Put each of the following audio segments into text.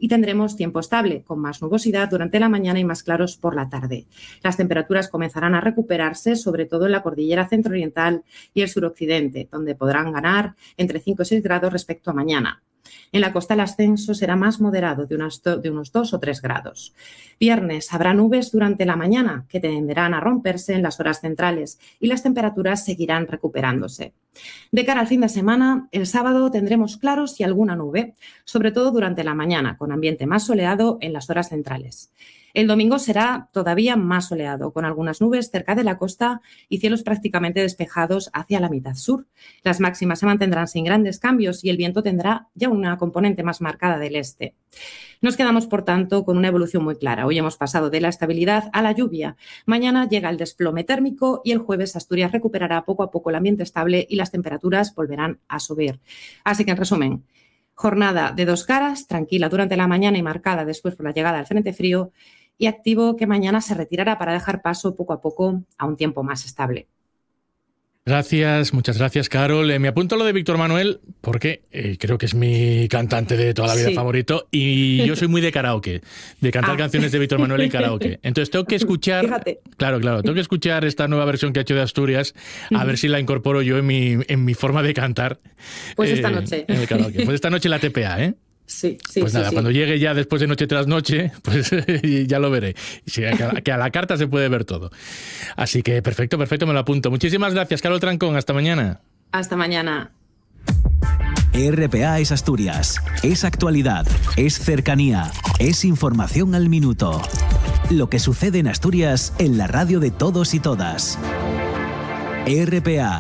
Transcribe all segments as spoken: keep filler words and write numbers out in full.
y tendremos tiempo estable, con más nubosidad durante la mañana y más claros por la tarde. Las temperaturas comenzarán a recuperarse, sobre todo en la cordillera centro-oriental y el suroccidente, donde podrán ganar entre cinco y seis grados respecto a mañana. En la costa el ascenso será más moderado, de unos, de unos dos o tres grados. Viernes habrá nubes durante la mañana que tenderán a romperse en las horas centrales y las temperaturas seguirán recuperándose. De cara al fin de semana, el sábado tendremos claros y alguna nube, sobre todo durante la mañana, con ambiente más soleado en las horas centrales. El domingo será todavía más soleado, con algunas nubes cerca de la costa y cielos prácticamente despejados hacia la mitad sur. Las máximas se mantendrán sin grandes cambios y el viento tendrá ya una componente más marcada del este. Nos quedamos, por tanto, con una evolución muy clara. Hoy hemos pasado de la estabilidad a la lluvia. Mañana llega el desplome térmico y el jueves Asturias recuperará poco a poco el ambiente estable y las temperaturas volverán a subir. Así que, en resumen, jornada de dos caras, tranquila durante la mañana y marcada después por la llegada del frente frío, y activo que mañana se retirará para dejar paso poco a poco a un tiempo más estable. Gracias, muchas gracias, Carol. Eh, me apunto lo de Víctor Manuel porque eh, creo que es mi cantante de toda la vida sí. favorito y yo soy muy de karaoke, de cantar ah. canciones de Víctor Manuel en karaoke. Entonces tengo que escuchar, Fíjate. claro, claro, tengo que escuchar esta nueva versión que ha hecho de Asturias, a ver si la incorporo yo en mi, en mi forma de cantar. Pues eh, esta noche. En el karaoke. Pues esta noche la T P A, ¿eh? Sí, sí, pues sí, nada, sí. cuando llegue ya después de Noche tras Noche, pues ya lo veré. Sí, que a la carta se puede ver todo. Así que perfecto, perfecto, me lo apunto. Muchísimas gracias, Carol Trancón. Hasta mañana. Hasta mañana. R P A es Asturias. Es actualidad. Es cercanía. Es información al minuto. Lo que sucede en Asturias en la radio de todos y todas. R P A.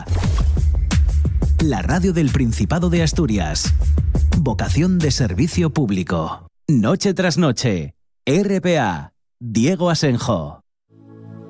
La radio del Principado de Asturias. Vocación de servicio público. Noche tras noche. R P A. Diego Asenjo.